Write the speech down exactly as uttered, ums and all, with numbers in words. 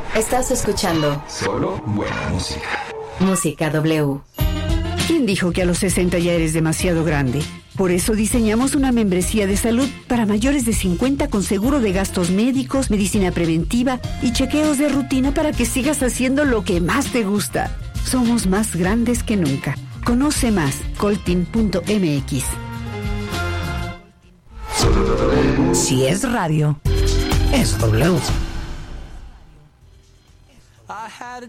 Estás escuchando solo buena música. Música W. ¿Quién dijo que a los sesenta ya eres demasiado grande? Por eso diseñamos una membresía de salud para mayores de cincuenta con seguro de gastos médicos, medicina preventiva y chequeos de rutina para que sigas haciendo lo que más te gusta. Somos más grandes que nunca. Conoce más, coltin punto m x. Si es radio, es W. I had a